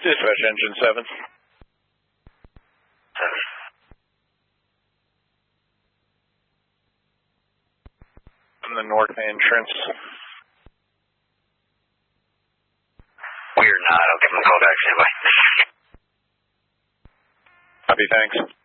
Dispatch engine 7. 7. From the north entrance. We're not. I'll give him a call back. Stand by. Copy, thanks.